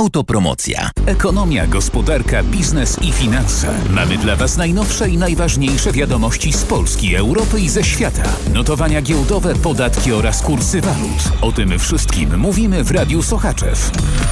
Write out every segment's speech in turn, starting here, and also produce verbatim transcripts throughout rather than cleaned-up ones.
Autopromocja. Ekonomia, gospodarka, biznes i finanse. Mamy dla Was najnowsze i najważniejsze wiadomości z Polski, Europy i ze świata. Notowania giełdowe, podatki oraz kursy walut. O tym wszystkim mówimy w Radiu Sochaczew.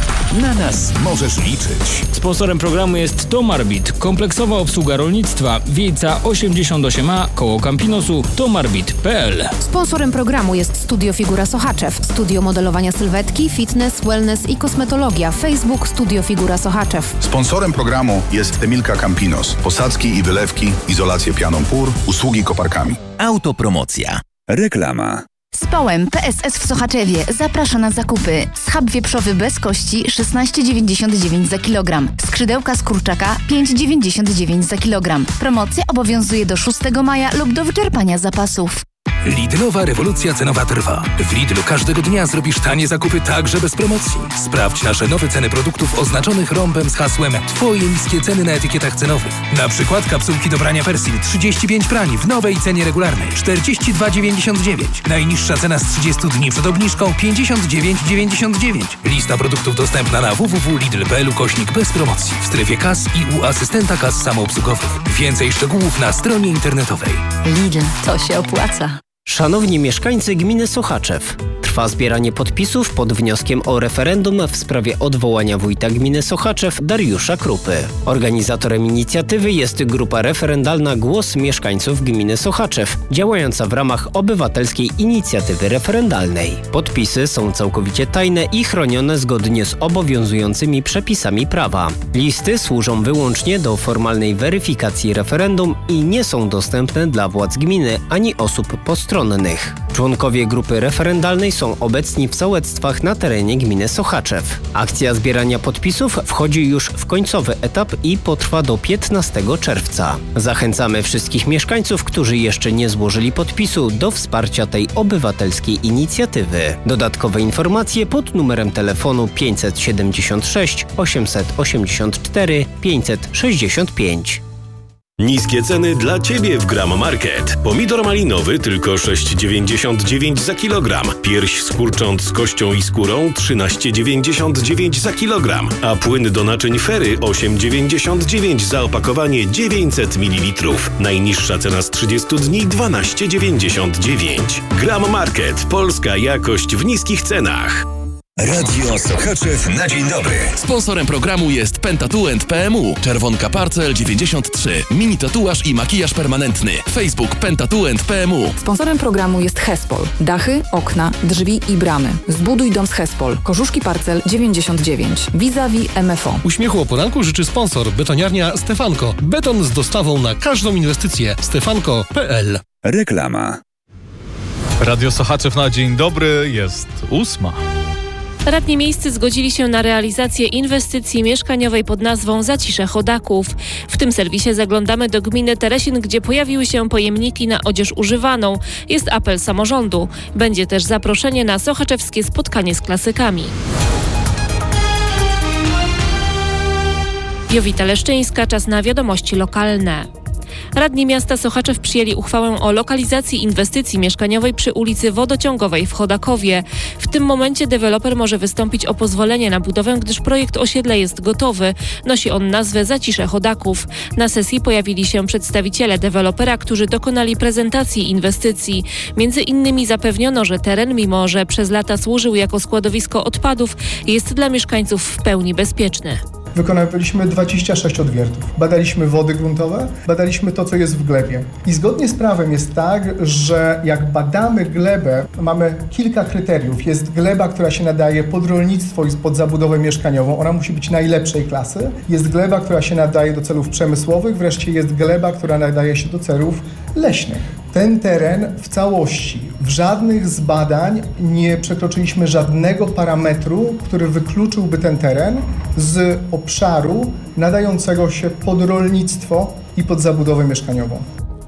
Na nas możesz liczyć. Sponsorem programu jest Tomarbit, kompleksowa obsługa rolnictwa, Wiejca osiemdziesiąt osiem A, koło Campinosu, tomarbit kropka p l. Sponsorem programu jest Studio Figura Sochaczew, studio modelowania sylwetki, fitness, wellness i kosmetologia. Facebook Studio Figura Sochaczew. Sponsorem programu jest Emilka Campinos, posadzki i wylewki, izolację pianą pór, usługi koparkami. Autopromocja. Reklama. Społem P S S w Sochaczewie zaprasza na zakupy. Schab wieprzowy bez kości szesnaście dziewięćdziesiąt dziewięć za kilogram. Skrzydełka z kurczaka pięć dziewięćdziesiąt dziewięć za kilogram. Promocja obowiązuje do szóstego maja lub do wyczerpania zapasów. Lidlowa rewolucja cenowa trwa. W Lidlu każdego dnia zrobisz tanie zakupy także bez promocji. Sprawdź nasze nowe ceny produktów oznaczonych rąbem z hasłem Twoje niskie ceny na etykietach cenowych. Na przykład kapsułki do brania Persil trzydzieści pięć prani w nowej cenie regularnej czterdzieści dwa dziewięćdziesiąt dziewięć. Najniższa cena z trzydziestu dni przed obniżką pięćdziesiąt dziewięć dziewięćdziesiąt dziewięć. Lista produktów dostępna na w w w kropka lidl kropka p l ukośnik bez promocji w strefie kas i u asystenta kas samoobsługowych. Więcej szczegółów na stronie internetowej. Lidl, to się opłaca. Szanowni mieszkańcy gminy Sochaczew, trwa zbieranie podpisów pod wnioskiem o referendum w sprawie odwołania wójta gminy Sochaczew Dariusza Krupy. Organizatorem inicjatywy jest grupa referendalna Głos Mieszkańców Gminy Sochaczew, działająca w ramach obywatelskiej inicjatywy referendalnej. Podpisy są całkowicie tajne i chronione zgodnie z obowiązującymi przepisami prawa. Listy służą wyłącznie do formalnej weryfikacji referendum i nie są dostępne dla władz gminy ani osób postronnych. Członkowie grupy referendalnej są obecni w sołectwach na terenie gminy Sochaczew. Akcja zbierania podpisów wchodzi już w końcowy etap i potrwa do piętnastego czerwca. Zachęcamy wszystkich mieszkańców, którzy jeszcze nie złożyli podpisu, do wsparcia tej obywatelskiej inicjatywy. Dodatkowe informacje pod numerem telefonu pięćset siedemdziesiąt sześć osiemset osiemdziesiąt cztery pięćset sześćdziesiąt pięć. Niskie ceny dla Ciebie w Gram Market. Pomidor malinowy tylko sześć dziewięćdziesiąt dziewięć za kilogram. Pierś z kurcząt z kością i skórą trzynaście dziewięćdziesiąt dziewięć za kilogram. A płyn do naczyń Fery osiem dziewięćdziesiąt dziewięć za opakowanie dziewięćset mililitrów. Najniższa cena z trzydziestu dni dwanaście dziewięćdziesiąt dziewięć. Gram Market. Polska jakość w niskich cenach. Radio Sochaczew na dzień dobry. Sponsorem programu jest Pentatuent kropka p m u. Czerwonka Parcel dziewięćdziesiąt trzy. Mini tatuaż i makijaż permanentny. Facebook Pentatuent kropka p m u. Sponsorem programu jest Hespol. Dachy, okna, drzwi i bramy. Zbuduj dom z Hespol. Korzuszki Parcel dziewięćdziesiąt dziewięć. Vis-a-vis M F O. Uśmiechu o poranku życzy sponsor betoniarnia Stefanko. Beton z dostawą na każdą inwestycję. stefanko kropka p l. Reklama. Radio Sochaczew na dzień dobry. Jest ósma. Radni miejscy zgodzili się na realizację inwestycji mieszkaniowej pod nazwą Zacisze Chodaków. W tym serwisie zaglądamy do gminy Teresin, gdzie pojawiły się pojemniki na odzież używaną. Jest apel samorządu. Będzie też zaproszenie na sochaczewskie spotkanie z klasykami. Jowita Leszczyńska, czas na wiadomości lokalne. Radni miasta Sochaczew przyjęli uchwałę o lokalizacji inwestycji mieszkaniowej przy ulicy Wodociągowej w Chodakowie. W tym momencie deweloper może wystąpić o pozwolenie na budowę, gdyż projekt osiedla jest gotowy. Nosi on nazwę Zacisze Chodaków. Na sesji pojawili się przedstawiciele dewelopera, którzy dokonali prezentacji inwestycji. Między innymi zapewniono, że teren, mimo że przez lata służył jako składowisko odpadów, jest dla mieszkańców w pełni bezpieczny. Wykonywaliśmy dwadzieścia sześć odwiertów. Badaliśmy wody gruntowe, badaliśmy to, co jest w glebie. I zgodnie z prawem jest tak, że jak badamy glebę, mamy kilka kryteriów. Jest gleba, która się nadaje pod rolnictwo i pod zabudowę mieszkaniową. Ona musi być najlepszej klasy. Jest gleba, która się nadaje do celów przemysłowych. Wreszcie jest gleba, która nadaje się do celów leśnych. Ten teren w całości, w żadnych z badań nie przekroczyliśmy żadnego parametru, który wykluczyłby ten teren z obszaru nadającego się pod rolnictwo i pod zabudowę mieszkaniową.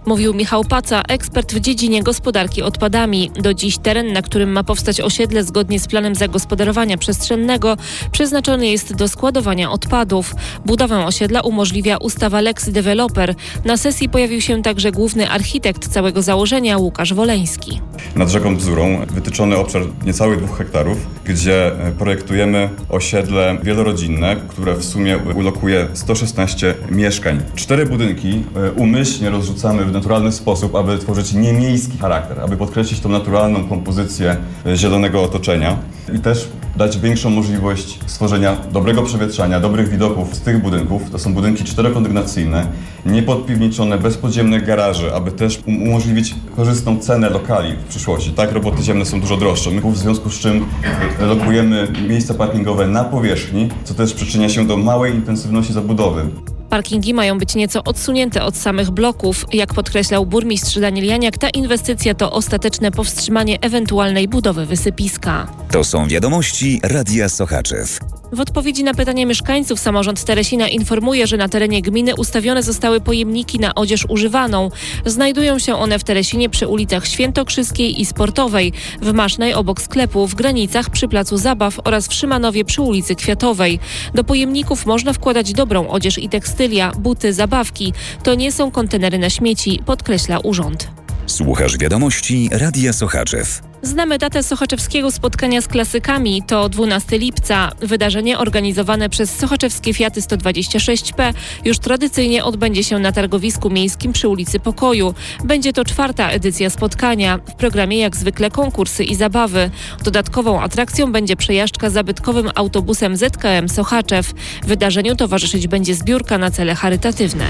Mówił Michał Paca, ekspert w dziedzinie gospodarki odpadami. Do dziś teren, na którym ma powstać osiedle zgodnie z planem zagospodarowania przestrzennego, przeznaczony jest do składowania odpadów. Budowę osiedla umożliwia ustawa Lex Developer. Na sesji pojawił się także główny architekt całego założenia Łukasz Woleński. Nad rzeką Bzurą wytyczony obszar niecałych dwóch hektarów, gdzie projektujemy osiedle wielorodzinne, które w sumie ulokuje sto szesnaście mieszkań. Cztery budynki umyślnie rozrzucamy w naturalny sposób, aby tworzyć niemiejski charakter, aby podkreślić tą naturalną kompozycję zielonego otoczenia i też dać większą możliwość stworzenia dobrego przewietrzania, dobrych widoków z tych budynków. To są budynki czterokondygnacyjne, niepodpiwniczone, bez podziemnych garaży, aby też umożliwić korzystną cenę lokali w przyszłości. Tak, roboty ziemne są dużo droższe. My w związku z czym lokujemy miejsca parkingowe na powierzchni, co też przyczynia się do małej intensywności zabudowy. Parkingi mają być nieco odsunięte od samych bloków. Jak podkreślał burmistrz Daniel Janiak, ta inwestycja to ostateczne powstrzymanie ewentualnej budowy wysypiska. To są wiadomości Radia Sochaczew. W odpowiedzi na pytanie mieszkańców samorząd Teresina informuje, że na terenie gminy ustawione zostały pojemniki na odzież używaną. Znajdują się one w Teresinie przy ulicach Świętokrzyskiej i Sportowej, w Masznej obok sklepu, w Granicach przy Placu Zabaw oraz w Szymanowie przy ulicy Kwiatowej. Do pojemników można wkładać dobrą odzież i tekstylia, buty, zabawki. To nie są kontenery na śmieci, podkreśla urząd. Słuchasz wiadomości Radia Sochaczew. Znamy datę sochaczewskiego spotkania z klasykami. To dwunastego lipca. Wydarzenie organizowane przez Sochaczewskie Fiaty sto dwadzieścia sześć P już tradycyjnie odbędzie się na targowisku miejskim przy ulicy Pokoju. Będzie to czwarta edycja spotkania. W programie jak zwykle konkursy i zabawy. Dodatkową atrakcją będzie przejażdżka zabytkowym autobusem Z K M Sochaczew. Wydarzeniu towarzyszyć będzie zbiórka na cele charytatywne.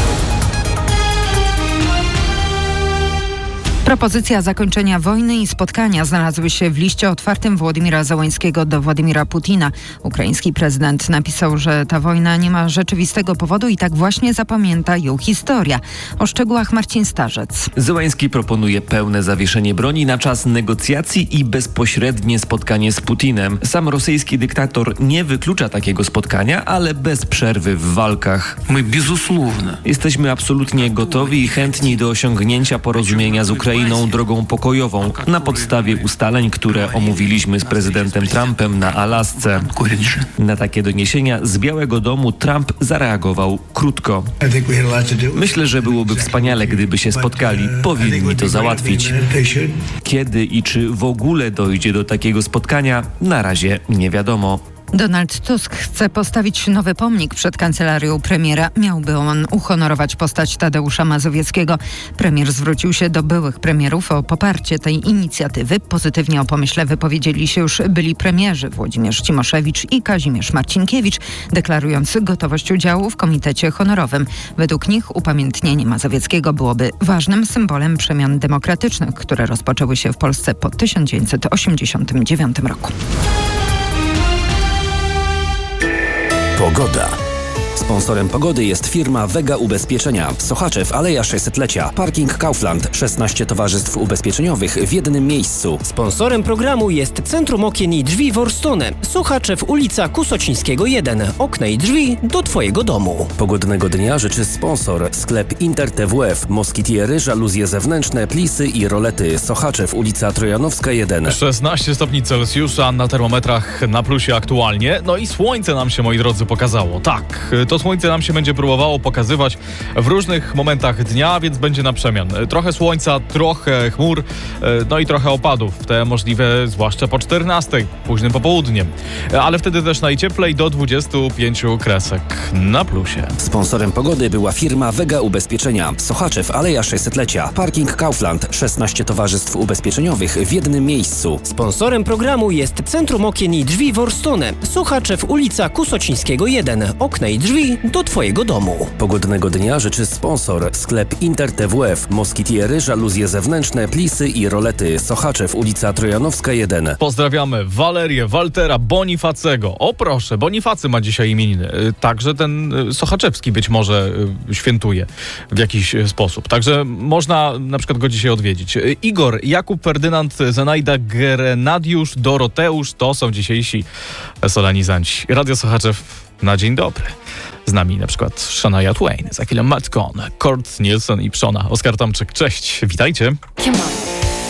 Propozycja zakończenia wojny i spotkania znalazły się w liście otwartym Władimira Zełańskiego do Władimira Putina. Ukraiński prezydent napisał, że ta wojna nie ma rzeczywistego powodu i tak właśnie zapamięta ją historia. O szczegółach Marcin Starzec. Zełański proponuje pełne zawieszenie broni na czas negocjacji i bezpośrednie spotkanie z Putinem. Sam rosyjski dyktator nie wyklucza takiego spotkania, ale bez przerwy w walkach. My безусловно. Jesteśmy absolutnie gotowi i chętni do osiągnięcia porozumienia z Ukrainą drogą pokojową na podstawie ustaleń, które omówiliśmy z prezydentem Trumpem na Alasce. Na takie doniesienia z Białego Domu Trump zareagował krótko. Myślę, że byłoby wspaniale, gdyby się spotkali. Powinni to załatwić. Kiedy i czy w ogóle dojdzie do takiego spotkania, na razie nie wiadomo. Donald Tusk chce postawić nowy pomnik przed kancelarią premiera. Miałby on uhonorować postać Tadeusza Mazowieckiego. Premier zwrócił się do byłych premierów o poparcie tej inicjatywy. Pozytywnie o pomyśle wypowiedzieli się już byli premierzy Włodzimierz Cimoszewicz i Kazimierz Marcinkiewicz, deklarując gotowość udziału w komitecie honorowym. Według nich upamiętnienie Mazowieckiego byłoby ważnym symbolem przemian demokratycznych, które rozpoczęły się w Polsce po tysiąc dziewięćset osiemdziesiątym dziewiątym roku. Pogoda. Sponsorem pogody jest firma Vega Ubezpieczenia. Sochaczew, Aleja sześćsetlecia. Parking Kaufland. szesnaście towarzystw ubezpieczeniowych w jednym miejscu. Sponsorem programu jest Centrum Okien i Drzwi Worstone. Sochaczew, ulica Kusocińskiego jeden. Okna i drzwi do Twojego domu. Pogodnego dnia życzy sponsor. Sklep Inter T W F. Moskitiery, żaluzje zewnętrzne, plisy i rolety. Sochaczew, ulica Trojanowska jeden. szesnaście stopni Celsjusza na termometrach na plusie aktualnie. No i słońce nam się, moi drodzy, pokazało. Tak, to słońce nam się będzie próbowało pokazywać w różnych momentach dnia, więc będzie na przemian. Trochę słońca, trochę chmur, no i trochę opadów. Te możliwe zwłaszcza po czternastej, późnym popołudniem. Ale wtedy też najcieplej do dwudziestu pięciu kresek na plusie. Sponsorem pogody była firma Vega Ubezpieczenia. Sochaczew, Aleja sześćsetlecia. Parking Kaufland. szesnaście towarzystw ubezpieczeniowych w jednym miejscu. Sponsorem programu jest Centrum Okien i Drzwi Worstone. Sochaczew, ulica Kusocińskiego jeden. Okna i drzwi do Twojego domu. Pogodnego dnia życzy sponsor. Sklep Inter T W F. Moskitiery, żaluzje zewnętrzne, plisy i rolety. Sochaczew, ulica Trojanowska jeden. Pozdrawiamy Walerię, Waltera, Bonifacego. O proszę, Bonifacy ma dzisiaj imieniny. Także ten sochaczewski być może świętuje w jakiś sposób. Także można na przykład go dzisiaj odwiedzić. Igor, Jakub, Ferdynand, Zenaida, Grenadiusz, Doroteusz to są dzisiejsi solenizanci. Radio Sochaczew na dzień dobry. Z nami na przykład Shania Twain, za chwilę Matt Cohn, Kurt Nielsen i Przona. Oskar Tomczyk, cześć, witajcie. Siema.